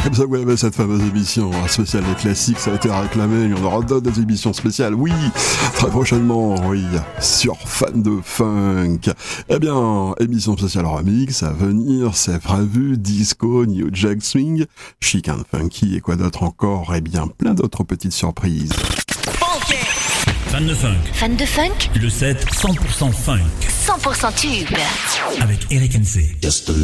comme ça que vous avez cette fameuse émission spéciale des classiques, ça a été réclamé, il y en aura d'autres des émissions spéciales, oui, très prochainement, oui, sur Fan de Funk. Eh bien, émission spéciale remix à venir, c'est prévu, disco, New Jack Swing, chic and funky et quoi d'autre encore, eh bien, plein d'autres petites surprises. Fan de funk. Fan de funk. Le set 100% funk. 100% tube. Avec Eric NC.